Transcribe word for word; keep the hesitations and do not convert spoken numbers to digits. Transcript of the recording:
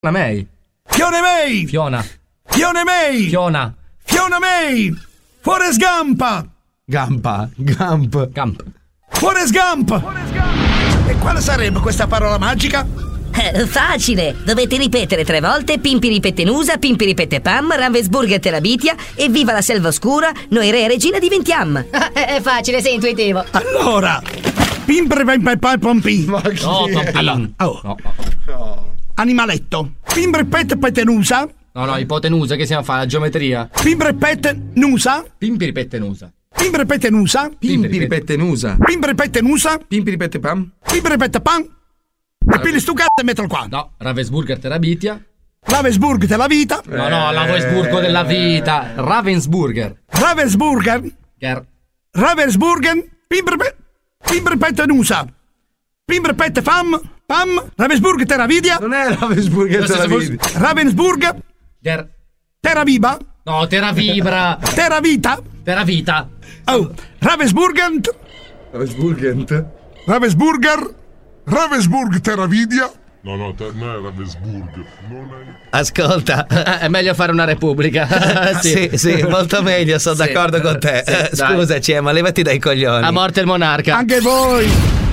Fiona May. Fiona May. Fiona. Fiona May. Fiona. Fiona May. Forrest Gump. Gampa. Gump. Gump. Forrest Gump. E quale sarebbe questa parola magica? Eh, facile! Dovete ripetere tre volte Pimpi ripete Nusa, Pimpi ripete Pam, Ravensburger Terabitia e viva la selva oscura, noi re e regina diventiam! È facile, sei intuitivo. Allora, Pimpre Pimpe Pompi. No, Pompin. Allora, oh. No, no. Animaletto. Pimbre Pet Petenusa. No, no, ipotenusa, che siamo a fare? La geometria? Pimbre Pet Nusa. Pimpi ripete Nusa. Pimbre Petenusa. Pimpi ripete Nusa. Pimbre Petenusa. Pimpi ripete Pam. Pimbre Pet Pam. E pili stu cazzo e mettilo qua. No, Ravensburger Terabitia. Ravensburg della vita. No, no, Ravensburgo della vita. Ravensburger. Ravensburger. Ger. Ravensburgen. Pimbre Pet. Pimbre Petenusa. Pimbre Pet Fam. Pam. Ravensburg Teravidia. Non è Ravensburger Se della fosse- vita. Ravensburg. Ger. Teraviba. No, Teravibra. Teravita. Teravita. Oh. Ravensburgen. Ravensburger. Ravensburger. Ravensburg Teravidia? No, no, te- non è Ravensburg. Non è... Ascolta, Eh, È meglio fare una repubblica. sì, sì, molto meglio, sono Sì. d'accordo con te. Sì, Eh, dai. Scusaci, eh, ma levati dai coglioni. A morte il monarca. Anche voi.